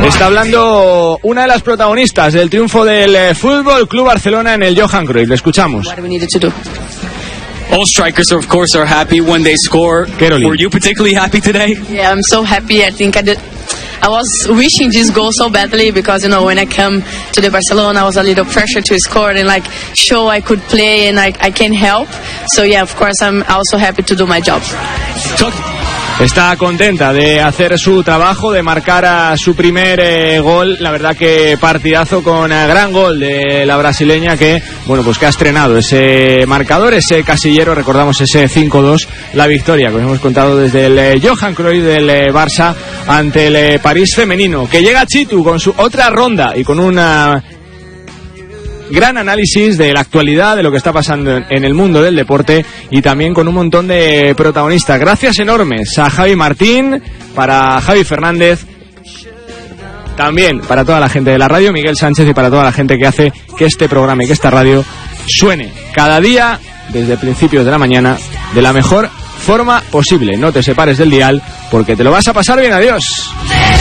Está hablando una de las protagonistas del triunfo del Fútbol Club Barcelona en el Johan Cruyff. Le escuchamos. All strikers, of course, are happy when they score. Caroline. Were you particularly happy today? Yeah, I'm so happy. I think I was wishing this goal so badly because, when I come to the Barcelona, I was a little pressure to score and show I could play and I can help. So yeah, of course, I'm also happy to do my job. Está contenta de hacer su trabajo, de marcar a su primer gol. La verdad que partidazo con gran gol de la brasileña que ha estrenado ese marcador, ese casillero. Recordamos ese 5-2, la victoria que os hemos contado desde el Johan Cruyff del Barça ante el París femenino, que llega Chitu con su otra ronda y con una gran análisis de la actualidad, de lo que está pasando en el mundo del deporte y también con un montón de protagonistas. Gracias enormes a Javi Martín, para Javi Fernández, también para toda la gente de la radio, Miguel Sánchez, y para toda la gente que hace que este programa y que esta radio suene cada día desde principios de la mañana de la mejor forma posible. No te separes del dial porque te lo vas a pasar bien. Adiós.